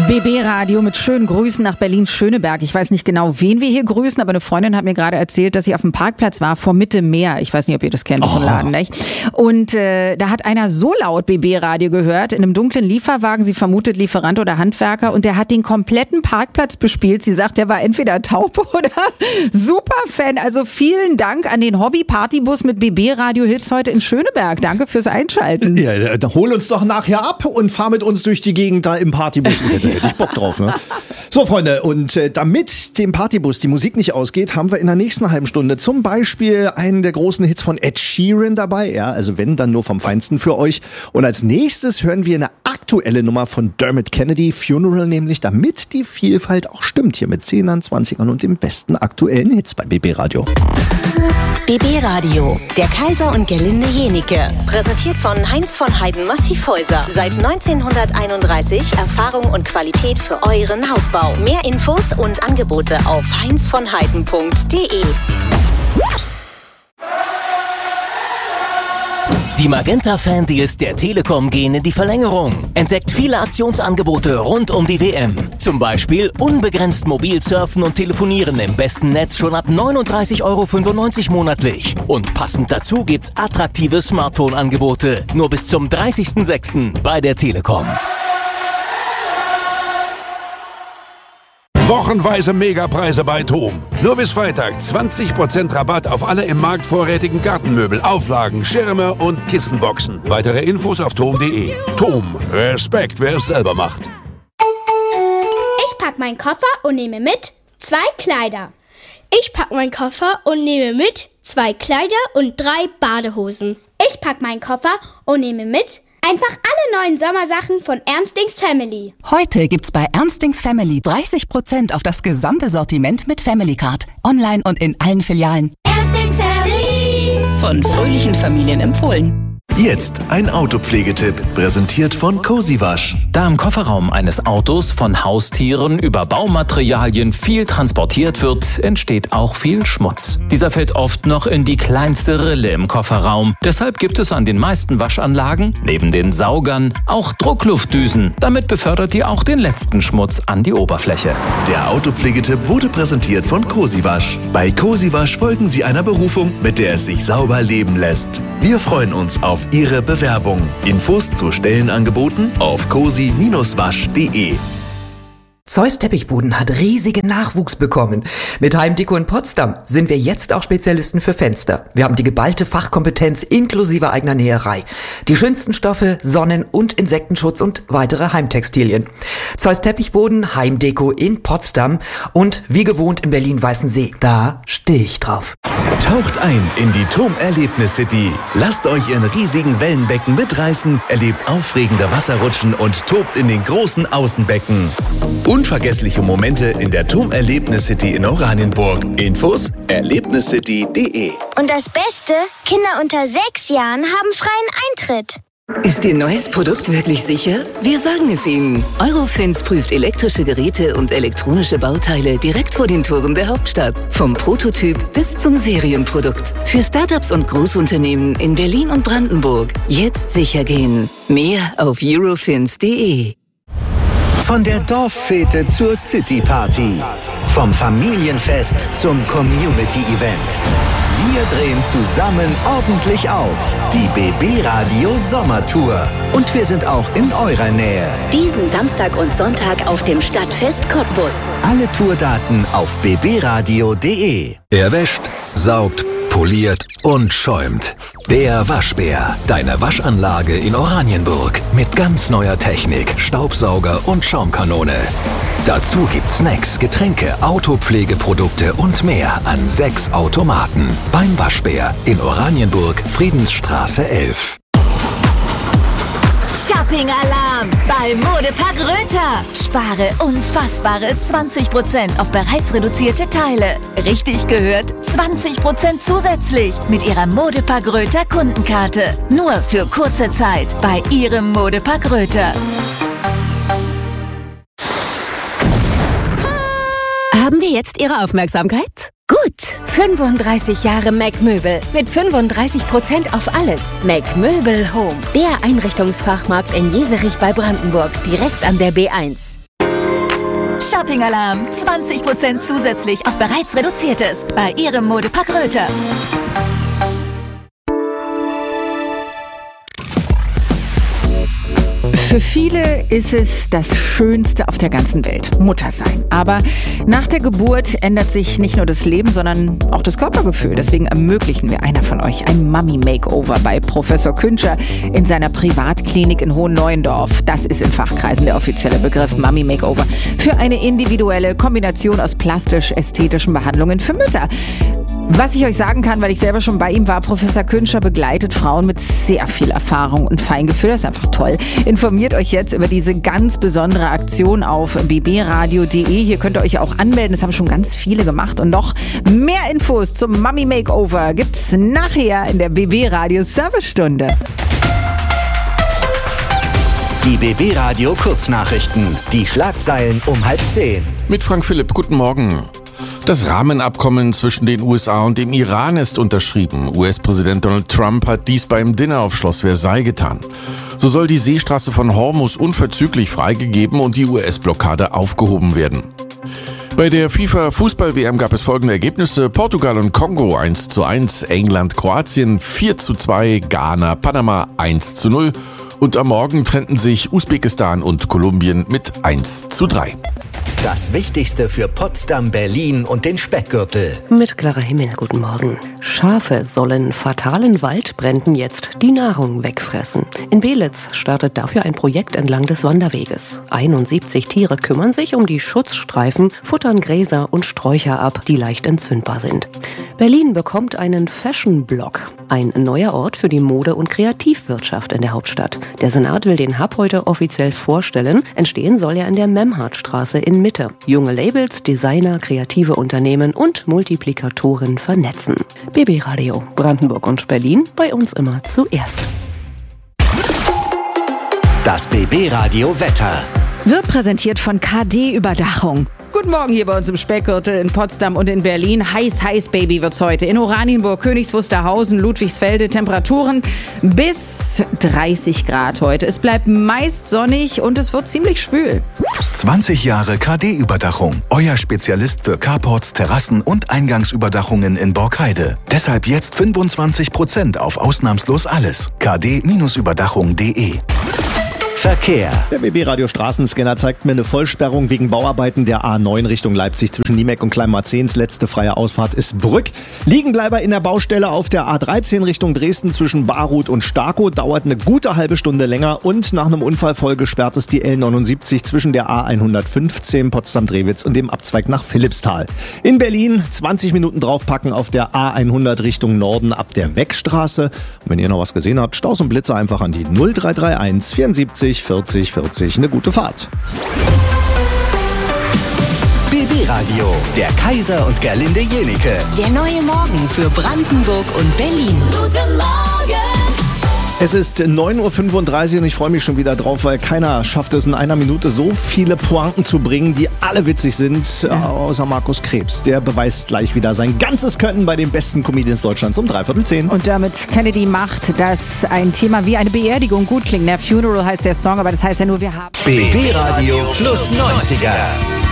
BB Radio mit schönen Grüßen nach Berlin-Schöneberg. Ich weiß nicht genau, wen wir hier grüßen, aber eine Freundin hat mir gerade erzählt, dass sie auf dem Parkplatz war vor Mitte Meer. Ich weiß nicht, ob ihr das kennt, so ein Laden, nicht? Und da hat einer so laut BB Radio gehört, in einem dunklen Lieferwagen, sie vermutet Lieferant oder Handwerker, und der hat den kompletten Parkplatz bespielt. Sie sagt, der war entweder taub oder Superfan. Also vielen Dank an den Hobby-Partybus mit BB Radio Hits heute in Schöneberg. Danke fürs Einschalten. Ja, dann hol uns doch nachher ab und fahr mit uns durch die Gegend da im Partybus. Da hätte ich Bock drauf, ne? So, Freunde, und damit dem Partybus die Musik nicht ausgeht, haben wir in der nächsten halben Stunde zum Beispiel einen der großen Hits von Ed Sheeran dabei. Ja, also wenn, dann nur vom Feinsten für euch. Und als nächstes hören wir eine aktuelle Nummer von Dermot Kennedy, Funeral nämlich, damit die Vielfalt auch stimmt. Hier mit 10ern, 20ern und den besten aktuellen Hits bei BB Radio. BB Radio, der Kaiser und Gerlinde Jenike. Präsentiert von Heinz von Heiden Massivhäuser. Seit 1931 Erfahrung und Qualität für euren Hausbau. Mehr Infos und Angebote auf heinzvonheiden.de. Die Magenta-Fan-Deals der Telekom gehen in die Verlängerung. Entdeckt viele Aktionsangebote rund um die WM. Zum Beispiel unbegrenzt mobil surfen und telefonieren im besten Netz schon ab 39,95 € monatlich. Und passend dazu gibt's attraktive Smartphone-Angebote. Nur bis zum 30.06. bei der Telekom. Wochenweise Megapreise bei TOM. Nur bis Freitag 20% Rabatt auf alle im Markt vorrätigen Gartenmöbel, Auflagen, Schirme und Kissenboxen. Weitere Infos auf tom.de. TOM. Respekt, wer es selber macht. Ich pack meinen Koffer und nehme mit 2 Kleider. Ich pack meinen Koffer und nehme mit 2 Kleider und 3 Badehosen. Ich pack meinen Koffer und nehme mit einfach alle neuen Sommersachen von Ernstings Family. Heute gibt's bei Ernstings Family 30% auf das gesamte Sortiment mit Family Card. Online und in allen Filialen. Ernstings Family. Von fröhlichen Familien empfohlen. Jetzt ein Autopflegetipp, präsentiert von Cozy Wasch. Da im Kofferraum eines Autos von Haustieren über Baumaterialien viel transportiert wird, entsteht auch viel Schmutz. Dieser fällt oft noch in die kleinste Rille im Kofferraum. Deshalb gibt es an den meisten Waschanlagen, neben den Saugern, auch Druckluftdüsen. Damit befördert ihr auch den letzten Schmutz an die Oberfläche. Der Autopflegetipp wurde präsentiert von Cozy Wasch. Bei Cozy Wasch folgen Sie einer Berufung, mit der es sich sauber leben lässt. Wir freuen uns auf Ihre Bewerbung. Infos zu Stellenangeboten auf cozy-wasch.de. Zeus Teppichboden hat riesigen Nachwuchs bekommen. Mit Heimdeko in Potsdam sind wir jetzt auch Spezialisten für Fenster. Wir haben die geballte Fachkompetenz inklusive eigener Näherei. Die schönsten Stoffe, Sonnen- und Insektenschutz und weitere Heimtextilien. Zeus Teppichboden, Heimdeko in Potsdam und wie gewohnt in Berlin-Weißensee. Da stehe ich drauf. Taucht ein in die TOM Erlebnis City. Lasst euch in riesigen Wellenbecken mitreißen, erlebt aufregende Wasserrutschen und tobt in den großen Außenbecken. Unvergessliche Momente in der TOM Erlebnis City in Oranienburg. Infos erlebniscity.de. Und das Beste, Kinder unter 6 Jahren haben freien Eintritt. Ist Ihr neues Produkt wirklich sicher? Wir sagen es Ihnen. Eurofins prüft elektrische Geräte und elektronische Bauteile direkt vor den Toren der Hauptstadt. Vom Prototyp bis zum Serienprodukt. Für Startups und Großunternehmen in Berlin und Brandenburg. Jetzt sicher gehen. Mehr auf eurofins.de. Von der Dorffete zur City-Party. Vom Familienfest zum Community-Event. Wir drehen zusammen ordentlich auf. Die BB Radio Sommertour. Und wir sind auch in eurer Nähe. Diesen Samstag und Sonntag auf dem Stadtfest Cottbus. Alle Tourdaten auf bbradio.de. Er wäscht, saugt, poliert und schäumt. Der Waschbär, deine Waschanlage in Oranienburg. Mit ganz neuer Technik, Staubsauger und Schaumkanone. Dazu gibt's Snacks, Getränke, Autopflegeprodukte und mehr an 6 Automaten. Beim Waschbär in Oranienburg, Friedensstraße 11. Shopping-Alarm bei Modepark Röther. Spare unfassbare 20% auf bereits reduzierte Teile. Richtig gehört, 20% zusätzlich mit Ihrer Modepark Röther Kundenkarte. Nur für kurze Zeit bei Ihrem Modepark Röther. Haben wir jetzt Ihre Aufmerksamkeit? Gut, 35 Jahre Mac Möbel mit 35% auf alles. Mac Möbel Home, der Einrichtungsfachmarkt in Jeserich bei Brandenburg, direkt an der B1. Shopping-Alarm. 20% zusätzlich auf bereits Reduziertes bei Ihrem Modepark Röther. Für viele ist es das Schönste auf der ganzen Welt, Mutter sein. Aber nach der Geburt ändert sich nicht nur das Leben, sondern auch das Körpergefühl. Deswegen ermöglichen wir einer von euch ein Mummy-Makeover bei Professor Künscher in seiner Privatklinik in Hohenneuendorf. Das ist in Fachkreisen der offizielle Begriff Mummy-Makeover für eine individuelle Kombination aus plastisch-ästhetischen Behandlungen für Mütter. Was ich euch sagen kann, weil ich selber schon bei ihm war, Professor Künscher begleitet Frauen mit sehr viel Erfahrung und Feingefühl. Das ist einfach toll. Informiert euch jetzt über diese ganz besondere Aktion auf bbradio.de. Hier könnt ihr euch auch anmelden. Das haben schon ganz viele gemacht. Und noch mehr Infos zum Mummy Makeover gibt's nachher in der BB Radio Servicestunde. Die BB Radio Kurznachrichten. Die Schlagzeilen um 9:30. Mit Frank Philipp, guten Morgen. Das Rahmenabkommen zwischen den USA und dem Iran ist unterschrieben. US-Präsident Donald Trump hat dies beim Dinner auf Schloss Versailles getan. So soll die Seestraße von Hormuz unverzüglich freigegeben und die US-Blockade aufgehoben werden. Bei der FIFA-Fußball-WM gab es folgende Ergebnisse: Portugal und Kongo 1:1, England, Kroatien 4:2, Ghana, Panama 1:0 und am Morgen trennten sich Usbekistan und Kolumbien mit 1:3. Das Wichtigste für Potsdam, Berlin und den Speckgürtel. Mit Clara Himmel, guten Morgen. Schafe sollen fatalen Waldbränden jetzt die Nahrung wegfressen. In Belitz startet dafür ein Projekt entlang des Wanderweges. 71 Tiere kümmern sich um die Schutzstreifen, futtern Gräser und Sträucher ab, die leicht entzündbar sind. Berlin bekommt einen Fashion-Block, ein neuer Ort für die Mode- und Kreativwirtschaft in der Hauptstadt. Der Senat will den Hub heute offiziell vorstellen. Entstehen soll er in der Memhardstraße in Mitte. Junge Labels, Designer, kreative Unternehmen und Multiplikatoren vernetzen. BB Radio, Brandenburg und Berlin, bei uns immer zuerst. Das BB Radio Wetter. Wird präsentiert von KD Überdachung. Guten Morgen hier bei uns im Speckgürtel in Potsdam und in Berlin. Heiß, Baby wird's heute. In Oranienburg, Königs Wusterhausen, Ludwigsfelde. Temperaturen bis 30 Grad heute. Es bleibt meist sonnig und es wird ziemlich schwül. 20 Jahre KD-Überdachung. Euer Spezialist für Carports, Terrassen und Eingangsüberdachungen in Borkheide. Deshalb jetzt 25% auf ausnahmslos alles. kd-überdachung.de. Verkehr. Der BB-Radio Straßenscanner zeigt mir eine Vollsperrung wegen Bauarbeiten der A9 Richtung Leipzig zwischen Niemeck und Kleinmarzehns. Letzte freie Ausfahrt ist Brück. Liegenbleiber in der Baustelle auf der A13 Richtung Dresden zwischen Baruth und Starkow. Dauert eine gute halbe Stunde länger und nach einem Unfallvoll gesperrt ist die L79 zwischen der A115 Potsdam-Drewitz und dem Abzweig nach Philippsthal. In Berlin 20 Minuten draufpacken auf der A100 Richtung Norden ab der Weckstraße. Und wenn ihr noch was gesehen habt, Staus und Blitze einfach an die 0331 74 40 40. Eine gute Fahrt. BB Radio, der Kaiser und Gerlinde Jenike. Der neue Morgen für Brandenburg und Berlin. Guten Morgen! Es ist 9:35 Uhr und ich freue mich schon wieder drauf, weil keiner schafft es in einer Minute so viele Pointen zu bringen, die alle witzig sind, außer Markus Krebs. Der beweist gleich wieder sein ganzes Können bei den besten Comedians Deutschlands um 9:45. Und damit Kennedy macht, dass ein Thema wie eine Beerdigung gut klingt. Der Funeral heißt der Song, aber das heißt ja nur, wir haben... BB Radio plus 90er.